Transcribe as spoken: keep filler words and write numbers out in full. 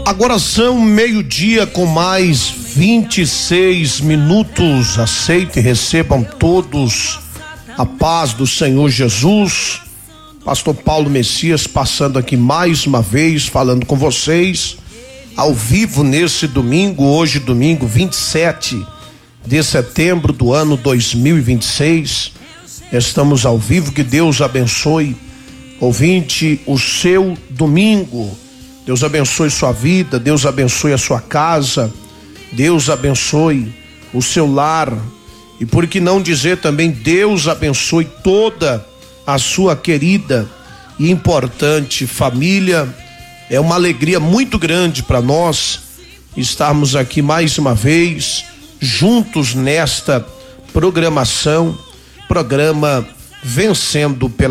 Agora são meio-dia com mais vinte e seis minutos. Aceitem e recebam todos a paz do Senhor Jesus. Pastor Paulo Messias passando aqui mais uma vez, falando com vocês, ao vivo nesse domingo, hoje domingo vinte e sete de setembro do ano dois mil e vinte e seis. Estamos ao vivo, que Deus abençoe, ouvinte, o seu domingo. Deus abençoe sua vida, Deus abençoe a sua casa, Deus abençoe o seu lar, e por que não dizer também, Deus abençoe toda a sua querida e importante família. É uma alegria muito grande para nós estarmos aqui mais uma vez, juntos nesta programação, programa Vencendo pela